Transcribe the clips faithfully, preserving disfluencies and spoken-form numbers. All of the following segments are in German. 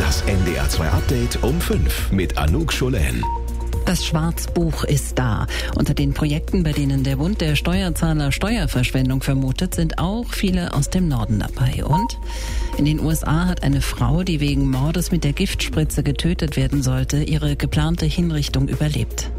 Das N D R zwei Update um fünf mit Anouk Scholen. Das Schwarzbuch ist da. Unter den Projekten, bei denen der Bund der Steuerzahler Steuerverschwendung vermutet, sind auch viele aus dem Norden dabei. Und in den U S A hat eine Frau, die wegen Mordes mit der Giftspritze getötet werden sollte, ihre geplante Hinrichtung überlebt.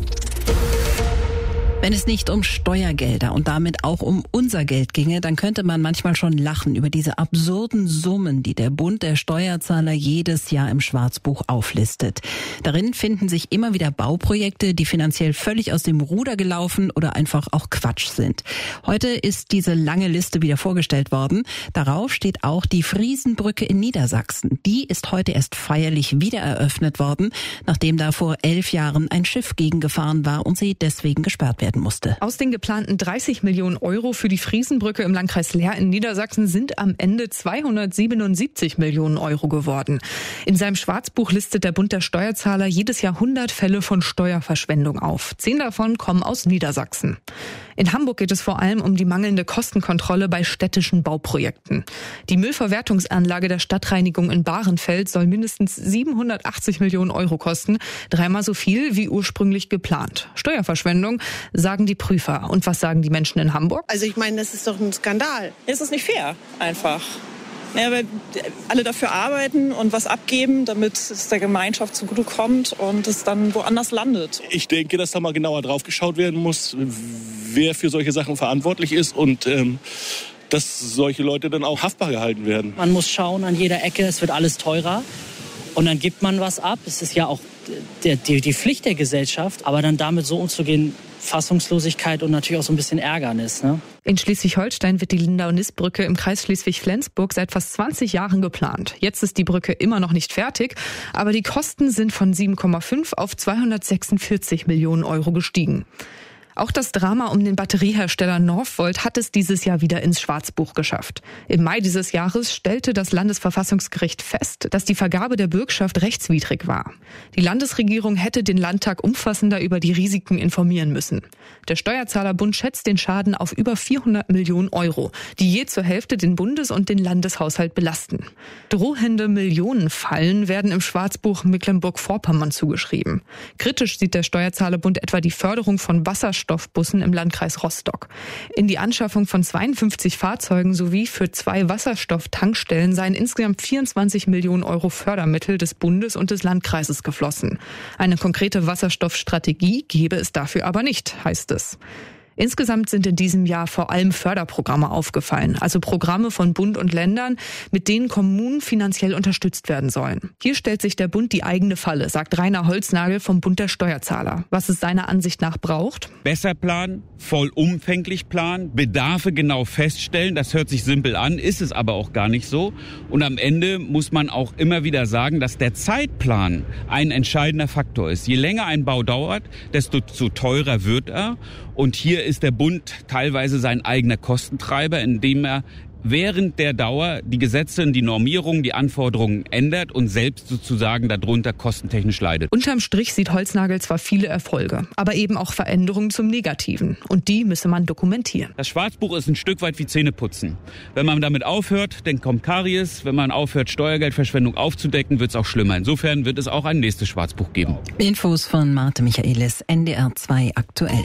Wenn es nicht um Steuergelder und damit auch um unser Geld ginge, dann könnte man manchmal schon lachen über diese absurden Summen, die der Bund der Steuerzahler jedes Jahr im Schwarzbuch auflistet. Darin finden sich immer wieder Bauprojekte, die finanziell völlig aus dem Ruder gelaufen oder einfach auch Quatsch sind. Heute ist diese lange Liste wieder vorgestellt worden. Darauf steht auch die Friesenbrücke in Niedersachsen. Die ist heute erst feierlich wiedereröffnet worden, nachdem da vor elf Jahren ein Schiff gegengefahren war und sie deswegen gesperrt werden musste. Aus den geplanten dreißig Millionen Euro für die Friesenbrücke im Landkreis Leer in Niedersachsen sind am Ende zweihundertsiebenundsiebzig Millionen Euro geworden. In seinem Schwarzbuch listet der Bund der Steuerzahler jedes Jahr hundert Fälle von Steuerverschwendung auf. Zehn davon kommen aus Niedersachsen. In Hamburg geht es vor allem um die mangelnde Kostenkontrolle bei städtischen Bauprojekten. Die Müllverwertungsanlage der Stadtreinigung in Bahrenfeld soll mindestens siebenhundertachtzig Millionen Euro kosten, dreimal so viel wie ursprünglich geplant. Steuerverschwendung, sagen die Prüfer. Und was sagen die Menschen in Hamburg? Also ich meine, das ist doch ein Skandal. Es ist nicht fair, einfach. Ja, weil alle dafür arbeiten und was abgeben, damit es der Gemeinschaft zugutekommt und es dann woanders landet. Ich denke, dass da mal genauer drauf geschaut werden muss, wer für solche Sachen verantwortlich ist und ähm, dass solche Leute dann auch haftbar gehalten werden. Man muss schauen an jeder Ecke, es wird alles teurer und dann gibt man was ab. Es ist ja auch die, die, die Pflicht der Gesellschaft, aber dann damit so umzugehen, Fassungslosigkeit und natürlich auch so ein bisschen Ärgernis, ne? In Schleswig-Holstein wird die Lindau-Nist-Brücke im Kreis Schleswig-Flensburg seit fast zwanzig Jahren geplant. Jetzt ist die Brücke immer noch nicht fertig, aber die Kosten sind von sieben Komma fünf auf zweihundertsechsundvierzig Millionen Euro gestiegen. Auch das Drama um den Batteriehersteller Northvolt hat es dieses Jahr wieder ins Schwarzbuch geschafft. Im Mai dieses Jahres stellte das Landesverfassungsgericht fest, dass die Vergabe der Bürgschaft rechtswidrig war. Die Landesregierung hätte den Landtag umfassender über die Risiken informieren müssen. Der Steuerzahlerbund schätzt den Schaden auf über vierhundert Millionen Euro, die je zur Hälfte den Bundes- und den Landeshaushalt belasten. Drohende Millionenfallen werden im Schwarzbuch Mecklenburg-Vorpommern zugeschrieben. Kritisch sieht der Steuerzahlerbund etwa die Förderung von Wasserstoff Wasserstoffbussen im Landkreis Rostock. In die Anschaffung von zweiundfünfzig Fahrzeugen sowie für zwei Wasserstofftankstellen seien insgesamt vierundzwanzig Millionen Euro Fördermittel des Bundes und des Landkreises geflossen. Eine konkrete Wasserstoffstrategie gebe es dafür aber nicht, heißt es. Insgesamt sind in diesem Jahr vor allem Förderprogramme aufgefallen, also Programme von Bund und Ländern, mit denen Kommunen finanziell unterstützt werden sollen. Hier stellt sich der Bund die eigene Falle, sagt Rainer Holznagel vom Bund der Steuerzahler. Was es seiner Ansicht nach braucht? Besser planen, vollumfänglich planen, Bedarfe genau feststellen. Das hört sich simpel an, ist es aber auch gar nicht so. Und am Ende muss man auch immer wieder sagen, dass der Zeitplan ein entscheidender Faktor ist. Je länger ein Bau dauert, desto zu teurer wird er. Und hier ist der Bund teilweise sein eigener Kostentreiber, indem er während der Dauer die Gesetze und die Normierungen, die Anforderungen ändert und selbst sozusagen darunter kostentechnisch leidet. Unterm Strich sieht Holznagel zwar viele Erfolge, aber eben auch Veränderungen zum Negativen. Und die müsse man dokumentieren. Das Schwarzbuch ist ein Stück weit wie Zähneputzen. Wenn man damit aufhört, dann kommt Karies. Wenn man aufhört, Steuergeldverschwendung aufzudecken, wird es auch schlimmer. Insofern wird es auch ein nächstes Schwarzbuch geben. Infos von Marte Michaelis, N D R zwei aktuell.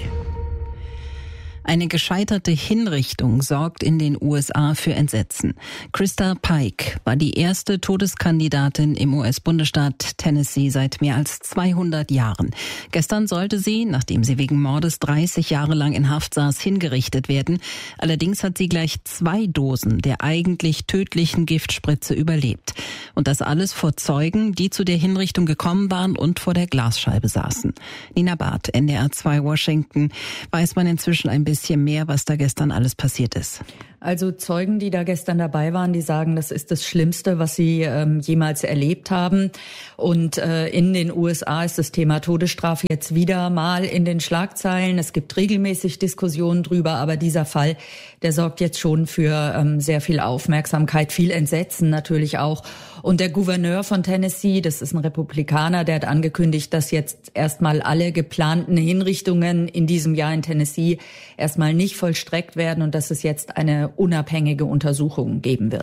Eine gescheiterte Hinrichtung sorgt in den U S A für Entsetzen. Krista Pike war die erste Todeskandidatin im U S-Bundesstaat Tennessee seit mehr als zweihundert Jahren. Gestern sollte sie, nachdem sie wegen Mordes dreißig Jahre lang in Haft saß, hingerichtet werden. Allerdings hat sie gleich zwei Dosen der eigentlich tödlichen Giftspritze überlebt. Und das alles vor Zeugen, die zu der Hinrichtung gekommen waren und vor der Glasscheibe saßen. Nina Barth, N D R zwei Washington. Weiß man inzwischen ein bisschen mehr, was da gestern alles passiert ist? Also Zeugen, die da gestern dabei waren, die sagen, das ist das Schlimmste, was sie ähm, jemals erlebt haben. Und äh, in den U S A ist das Thema Todesstrafe jetzt wieder mal in den Schlagzeilen. Es gibt regelmäßig Diskussionen drüber, aber dieser Fall, der sorgt jetzt schon für ähm, sehr viel Aufmerksamkeit, viel Entsetzen natürlich auch. Und der Gouverneur von Tennessee, das ist ein Republikaner, der hat angekündigt, dass jetzt erstmal alle geplanten Hinrichtungen in diesem Jahr in Tennessee erstmal nicht vollstreckt werden und dass es jetzt eine unabhängige Untersuchung geben wird.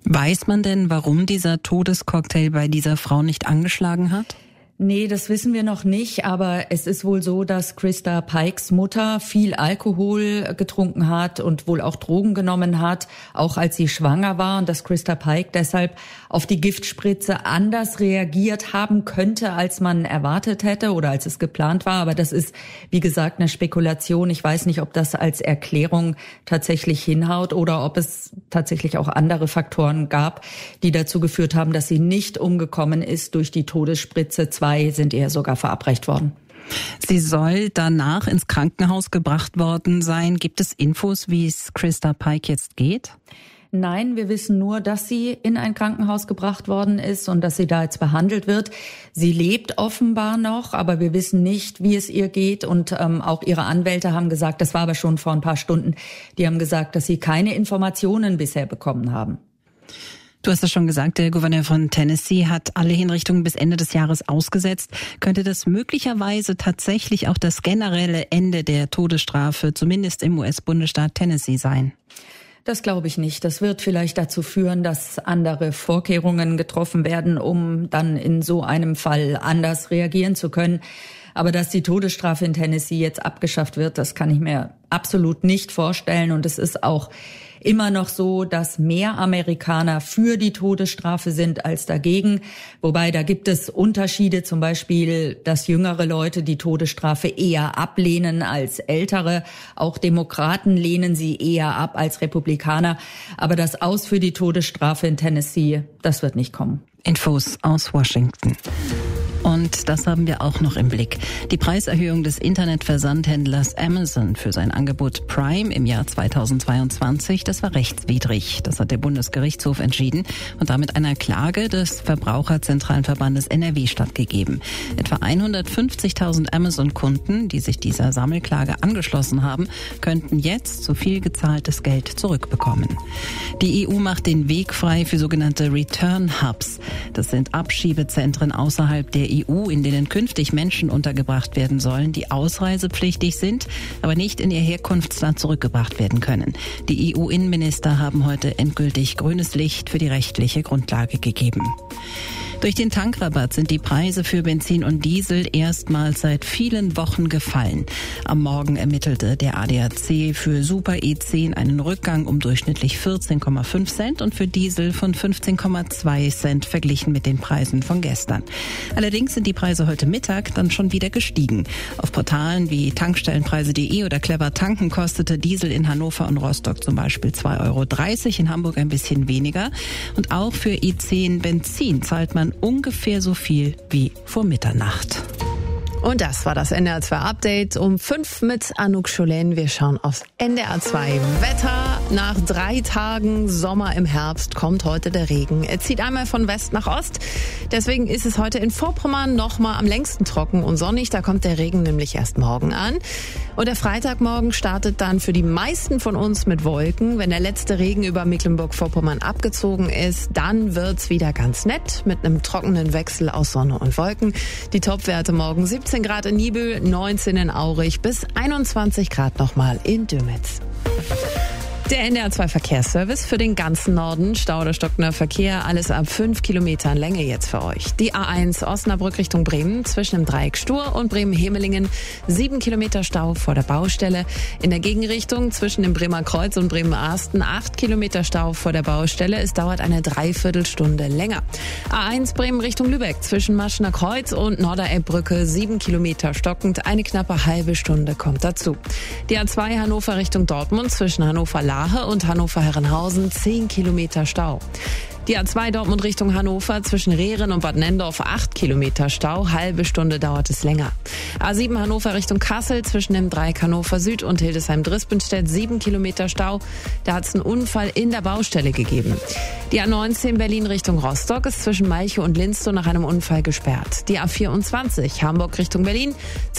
Weiß man denn, warum dieser Todescocktail bei dieser Frau nicht angeschlagen hat? Nee, das wissen wir noch nicht, aber es ist wohl so, dass Christa Pikes Mutter viel Alkohol getrunken hat und wohl auch Drogen genommen hat, auch als sie schwanger war, und dass Christa Pike deshalb auf die Giftspritze anders reagiert haben könnte, als man erwartet hätte oder als es geplant war. Aber das ist, wie gesagt, eine Spekulation. Ich weiß nicht, ob das als Erklärung tatsächlich hinhaut oder ob es tatsächlich auch andere Faktoren gab, die dazu geführt haben, dass sie nicht umgekommen ist durch die Todesspritze. Zwei sind ihr sogar verabreicht worden. Sie soll danach ins Krankenhaus gebracht worden sein. Gibt es Infos, wie es Christa Pike jetzt geht? Nein, wir wissen nur, dass sie in ein Krankenhaus gebracht worden ist und dass sie da jetzt behandelt wird. Sie lebt offenbar noch, aber wir wissen nicht, wie es ihr geht. Und ähm, auch ihre Anwälte haben gesagt, das war aber schon vor ein paar Stunden, die haben gesagt, dass sie keine Informationen bisher bekommen haben. Du hast es schon gesagt, der Gouverneur von Tennessee hat alle Hinrichtungen bis Ende des Jahres ausgesetzt. Könnte das möglicherweise tatsächlich auch das generelle Ende der Todesstrafe, zumindest im U S-Bundesstaat Tennessee, sein? Das glaube ich nicht. Das wird vielleicht dazu führen, dass andere Vorkehrungen getroffen werden, um dann in so einem Fall anders reagieren zu können. Aber dass die Todesstrafe in Tennessee jetzt abgeschafft wird, das kann ich mir absolut nicht vorstellen. Und es ist auch immer noch so, dass mehr Amerikaner für die Todesstrafe sind als dagegen. Wobei, da gibt es Unterschiede, zum Beispiel, dass jüngere Leute die Todesstrafe eher ablehnen als ältere. Auch Demokraten lehnen sie eher ab als Republikaner. Aber das Aus für die Todesstrafe in Tennessee, das wird nicht kommen. Infos aus Washington. Und das haben wir auch noch im Blick. Die Preiserhöhung des Internetversandhändlers Amazon für sein Angebot Prime im Jahr zweitausendzweiundzwanzig, das war rechtswidrig. Das hat der Bundesgerichtshof entschieden und damit einer Klage des Verbraucherzentralen Verbandes N R W stattgegeben. Etwa hundertfünfzigtausend Amazon-Kunden, die sich dieser Sammelklage angeschlossen haben, könnten jetzt zu viel gezahltes Geld zurückbekommen. Die E U macht den Weg frei für sogenannte Return Hubs. Das sind Abschiebezentren außerhalb der E U, in denen künftig Menschen untergebracht werden sollen, die ausreisepflichtig sind, aber nicht in ihr Herkunftsland zurückgebracht werden können. Die E U-Innenminister haben heute endgültig grünes Licht für die rechtliche Grundlage gegeben. Durch den Tankrabatt sind die Preise für Benzin und Diesel erstmals seit vielen Wochen gefallen. Am Morgen ermittelte der A D A C für Super E zehn einen Rückgang um durchschnittlich vierzehn Komma fünf Cent und für Diesel von fünfzehn Komma zwei Cent verglichen mit den Preisen von gestern. Allerdings sind die Preise heute Mittag dann schon wieder gestiegen. Auf Portalen wie tankstellenpreise punkt de oder Clever Tanken kostete Diesel in Hannover und Rostock zum Beispiel zwei Euro dreißig, in Hamburg ein bisschen weniger. Und auch für E zehn Benzin zahlt man ungefähr so viel wie vor Mitternacht. Und das war das N D R zwei Update um fünf mit Anouk Scholen. Wir schauen aufs N D R zwei Wetter. Nach drei Tagen Sommer im Herbst kommt heute der Regen. Er zieht einmal von West nach Ost. Deswegen ist es heute in Vorpommern noch mal am längsten trocken und sonnig. Da kommt der Regen nämlich erst morgen an. Und der Freitagmorgen startet dann für die meisten von uns mit Wolken. Wenn der letzte Regen über Mecklenburg-Vorpommern abgezogen ist, dann wird's wieder ganz nett mit einem trockenen Wechsel aus Sonne und Wolken. Die Topwerte morgen siebzehn Grad in Nibel, neunzehn in Aurich bis einundzwanzig Grad nochmal in Dömitz. Der N D R zwei Verkehrsservice für den ganzen Norden. Stau oder stockender Verkehr, alles ab fünf Kilometern Länge jetzt für euch. Die A eins Osnabrück Richtung Bremen zwischen dem Dreieck Stur und Bremen-Hemelingen. sieben Kilometer Stau vor der Baustelle. In der Gegenrichtung zwischen dem Bremer Kreuz und Bremen-Arsten acht Kilometer Stau vor der Baustelle. Es dauert eine Dreiviertelstunde länger. A eins Bremen Richtung Lübeck zwischen Maschener Kreuz und Norderelbbrücke sieben Kilometer stockend. Eine knappe halbe Stunde kommt dazu. Die A zwei Hannover Richtung Dortmund zwischen Hannover Lahe und Hannover-Herrenhausen zehn Kilometer Stau. Die A zwei Dortmund Richtung Hannover zwischen Rehren und Bad Nendorf acht Kilometer Stau, halbe Stunde dauert es länger. A sieben Hannover Richtung Kassel zwischen dem Dreieck Hannover Süd und Hildesheim-Drispenstedt sieben Kilometer Stau. Da hat es einen Unfall in der Baustelle gegeben. Die A neunzehn Berlin Richtung Rostock ist zwischen Malchow und Linstow nach einem Unfall gesperrt. Die A vierundzwanzig Hamburg Richtung Berlin